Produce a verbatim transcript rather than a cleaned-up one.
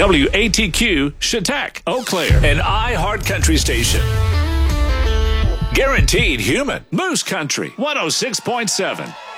W A T Q, Chautauqua, Eau Claire, an iHeart Country station. Guaranteed human. Moose Country, one oh six point seven.